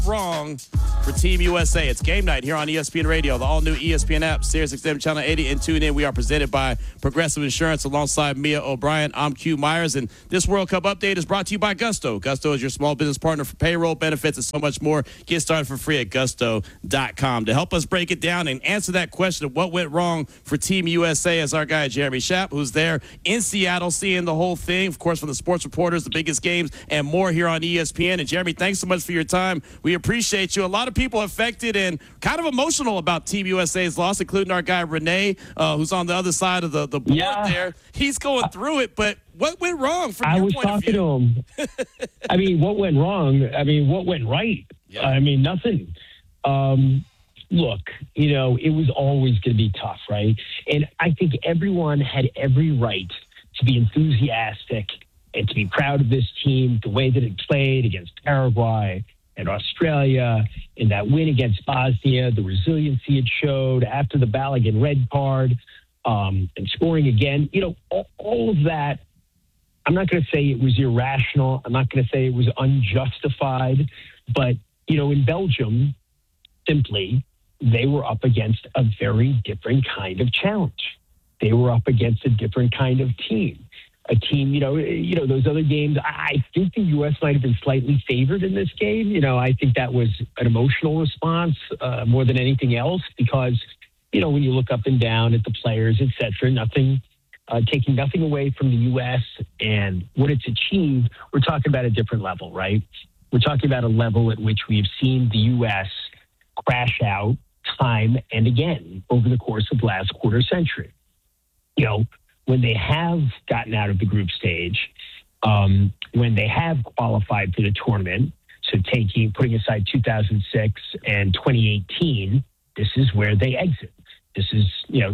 wrong for Team USA? It's game night here on ESPN Radio, the all-new ESPN app, Sirius XM Channel 80, and tune in. We are presented by Progressive Insurance alongside Mia O'Brien. I'm Q Myers, and this World Cup update is brought to you by Gusto. Gusto is your small business partner for payroll, benefits, and so much more. Get started for free at gusto.com. To help us break it down and answer that question of what went wrong for Team USA is our guy, Jeremy Schaap, who's there in Seattle seeing the whole thing, of course, from the sports reporters, the biggest games, and more here on ESPN. And Jeremy, thanks so much for your time. We appreciate you. A lot of people affected and kind of emotional about Team USA's loss, including our guy Renee, who's on the other side of the board there. He's going through it, but what went wrong from your point of view? I was talking to him. I mean, what went wrong? I mean, what went right? Yeah. I mean, nothing. Look, it was always going to be tough, right? And I think everyone had every right to be enthusiastic and to be proud of this team, the way that it played against Paraguay and Australia, in that win against Bosnia, the resiliency it showed after the Balogun red card, and scoring again. All of that, I'm not going to say it was irrational. I'm not going to say it was unjustified. But, in Belgium, simply, they were up against a very different kind of challenge. They were up against a different kind of team. A team, those other games, I think the U.S. might have been slightly favored in this game. I think that was an emotional response more than anything else because, when you look up and down at the players, et cetera, taking nothing away from the U.S. and what it's achieved, we're talking about a different level, right? We're talking about a level at which we've seen the U.S. crash out time and again over the course of the last quarter century. When they have gotten out of the group stage, when they have qualified for the tournament, so putting aside 2006 and 2018, this is where they exit. This is,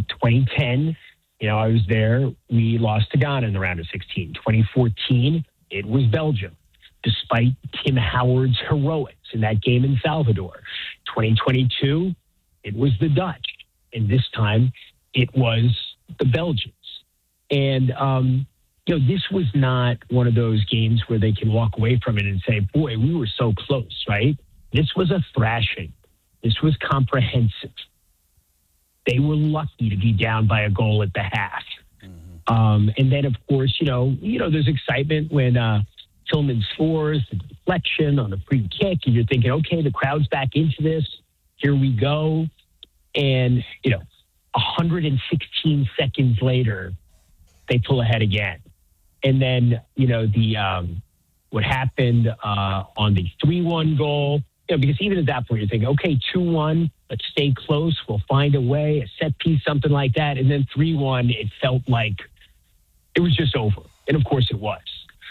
2010, I was there. We lost to Ghana in the round of 16. 2014, it was Belgium, despite Tim Howard's heroics in that game in Salvador. 2022, it was the Dutch. And this time, it was the Belgians. And, this was not one of those games where they can walk away from it and say, boy, we were so close, right? This was a thrashing. This was comprehensive. They were lucky to be down by a goal at the half. Mm-hmm. And then, of course, there's excitement when Tillman scores, the deflection on the free kick, and you're thinking, okay, the crowd's back into this. Here we go. And, 116 seconds later, they pull ahead again. And then, what happened on the 3-1 goal, because even at that point, you're thinking, okay, 2-1, let's stay close. We'll find a way, a set piece, something like that. And then 3-1, it felt like it was just over. And, of course, it was.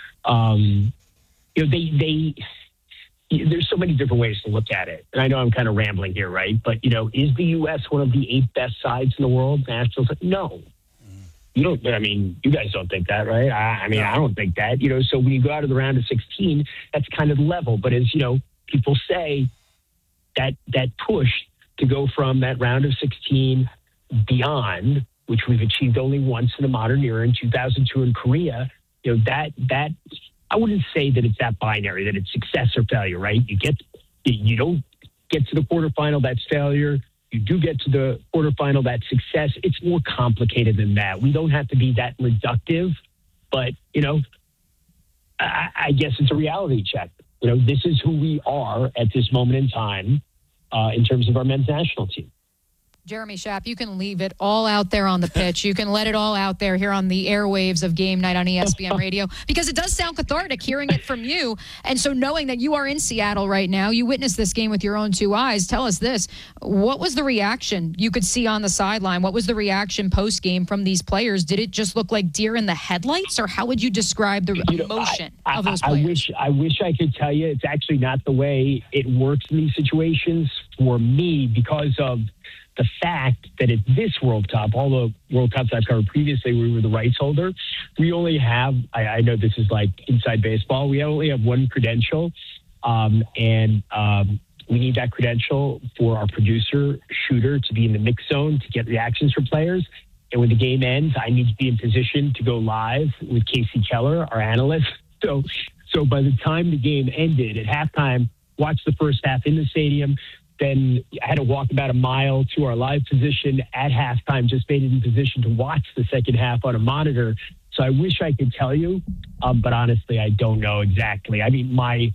There's so many different ways to look at it. And I know I'm kind of rambling here, right? But, is the U.S. one of the 8 best sides in the world? Nationals? No. You guys don't think that, right? I don't think that. So when you go out of the round of 16, that's kind of the level. But as, people say, that push to go from that round of 16 beyond, which we've achieved only once in the modern era in 2002 in Korea, that I wouldn't say that it's that binary, that it's success or failure, right? You don't get to the quarterfinal, that's failure. You do get to the quarterfinal, that's success. It's more complicated than that. We don't have to be that reductive, but, I guess it's a reality check. This is who we are at this moment in time in terms of our men's national team. Jeremy Schaap, you can leave it all out there on the pitch. You can let it all out there here on the airwaves of Game Night on ESPN Radio, because it does sound cathartic hearing it from you. And so knowing that you are in Seattle right now, you witnessed this game with your own 2 eyes. Tell us this. What was the reaction you could see on the sideline? What was the reaction post-game from these players? Did it just look like deer in the headlights, or how would you describe the emotion of those players? I wish I could tell you it's actually not the way it works in these situations for me, because of the fact that at this World Cup, all the World Cups I've covered previously, we were the rights holder. We only have, I know this is like inside baseball, we only have one credential. And we need that credential for our producer, shooter, to be in the mix zone to get reactions from players. And when the game ends, I need to be in position to go live with Casey Keller, our analyst. So by the time the game ended at halftime, watched the first half in the stadium. Then I had to walk about a mile to our live position at halftime, just made it in position to watch the second half on a monitor. So I wish I could tell you, but honestly, I don't know exactly. I mean, my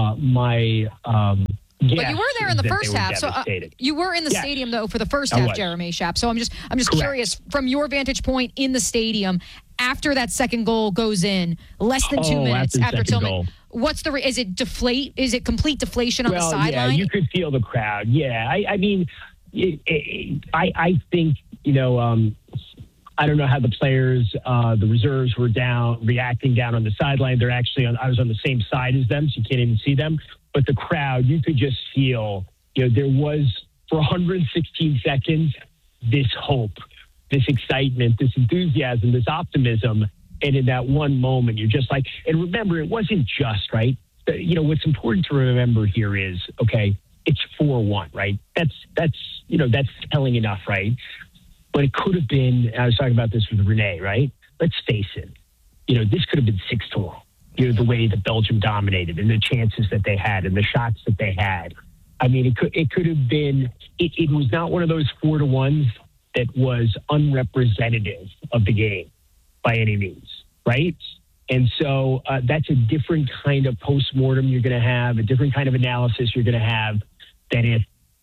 but you were there in the first half, so you were in the stadium though for the first half, Jeremy Schaap. So I'm just curious from your vantage point in the stadium after that second goal goes in, less than 2 minutes after Tillman. What's is it deflate? Is it complete deflation on the sideline? Yeah, you could feel the crowd. Yeah, I mean, I think I don't know how the players, the reserves were reacting down on the sideline. They're actually I was on the same side as them, so you can't even see them. But the crowd, you could just feel, there was, for 116 seconds, this hope, this excitement, this enthusiasm, this optimism. And in that one moment, you're just like, and remember, it wasn't just, right? What's important to remember here is, okay, it's 4-1, right? That's telling enough, right? But it could have been, I was talking about this with Renee, right? Let's face it, this could have been 6-1. The way that Belgium dominated and the chances that they had and the shots that they had. I mean, it could have been, it was not one of those 4-1s that was unrepresentative of the game by any means, right? And so that's a different kind of postmortem you're going to have, a different kind of analysis you're going to have than if,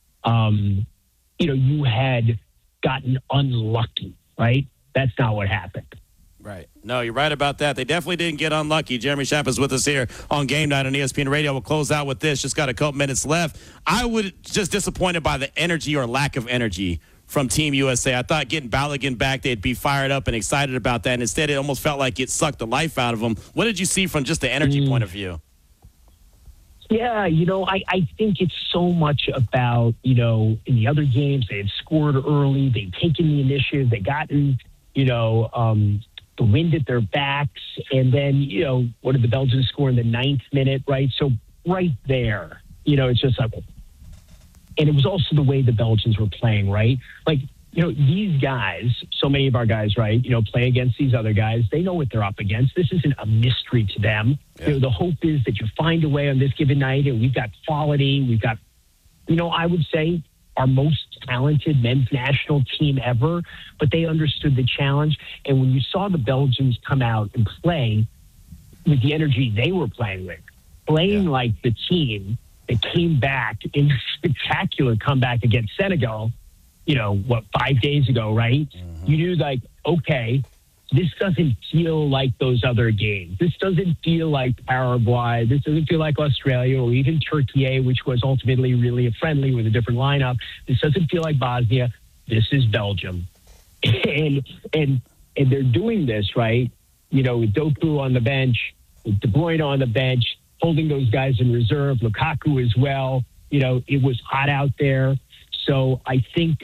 you had gotten unlucky, right? That's not what happened. Right. No, you're right about that. They definitely didn't get unlucky. Jeremy Schaap is with us here on Game Night on ESPN Radio. We'll close out with this. Just got a couple minutes left. I was just disappointed by the energy or lack of energy from Team USA. I thought getting Balogun back, they'd be fired up and excited about that. And instead, it almost felt like it sucked the life out of them. What did you see from just the energy point of view? Yeah, I think it's so much about, in the other games, they had scored early. They'd taken the initiative. They gotten, the wind at their backs. And then, what did the Belgians score in the 9th minute, right? So right there, it's just like, and it was also the way the Belgians were playing, right? Like, these guys, so many of our guys, right, play against these other guys. They know what they're up against. This isn't a mystery to them. Yeah. The hope is that you find a way on this given night, and we've got quality. We've got, I would say, our most talented men's national team ever, but they understood the challenge. And when you saw the Belgians come out and play with the energy they were playing with, playing like the team that came back in a spectacular comeback against Senegal, 5 days ago, right? Mm-hmm. You knew, like, okay, this doesn't feel like those other games. This doesn't feel like Paraguay. This doesn't feel like Australia or even Turkey, which was ultimately really a friendly with a different lineup. This doesn't feel like Bosnia. This is Belgium. And they're doing this, right? With Doku on the bench, with De Bruyne on the bench, holding those guys in reserve, Lukaku as well. It was hot out there. So I think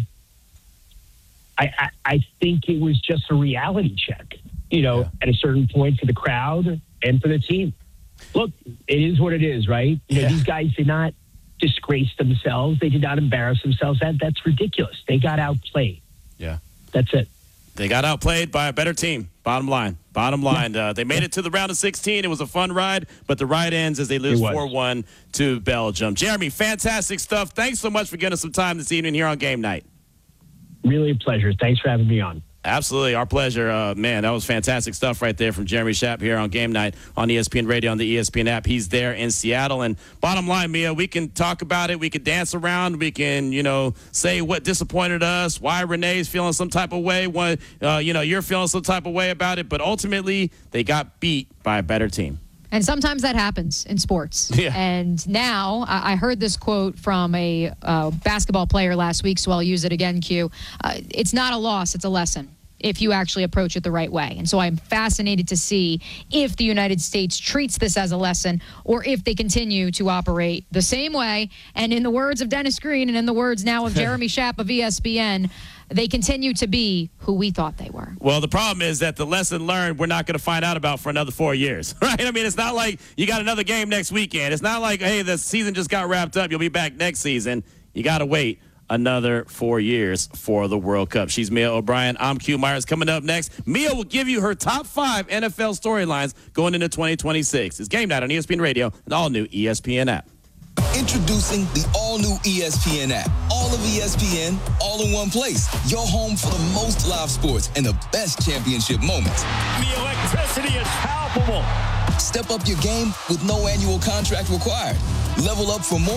I think it was just a reality check, at a certain point for the crowd and for the team. Look, it is what it is, right? These guys did not disgrace themselves. They did not embarrass themselves. That's ridiculous. They got outplayed. Yeah. That's it. They got outplayed by a better team. Bottom line. They made it to the round of 16. It was a fun ride, but the ride ends as they lose 4-1 to Belgium. Jeremy, fantastic stuff. Thanks so much for giving us some time this evening here on Game Night. Really a pleasure. Thanks for having me on. Absolutely. Our pleasure. Man, that was fantastic stuff right there from Jeremy Schaap here on Game Night on ESPN Radio, on the ESPN app. He's there in Seattle. And bottom line, Mia, we can talk about it. We can dance around. We can, say what disappointed us, why Renee's feeling some type of way, why, you're feeling some type of way about it. But ultimately, they got beat by a better team. And sometimes that happens in sports. Yeah. And now I heard this quote from a basketball player last week, so I'll use it again, Q. It's not a loss, it's a lesson if you actually approach it the right way. And so I'm fascinated to see if the United States treats this as a lesson or if they continue to operate the same way. And in the words of Dennis Green and in the words now of Jeremy Schaap of ESPN, they continue to be who we thought they were. Well, the problem is that the lesson learned we're not going to find out about for another 4 years, right? I mean, it's not like you got another game next weekend. It's not like, hey, the season just got wrapped up. You'll be back next season. You got to wait another 4 years for the World Cup. She's Mia O'Brien. I'm Q Myers. Coming up next, Mia will give you her top 5 NFL storylines going into 2026. It's Game Night on ESPN Radio and all new ESPN app. Introducing the all-new ESPN app. All of ESPN, all in one place. Your home for the most live sports and the best championship moments. The electricity is palpable. Step up your game with no annual contract required. Level up for more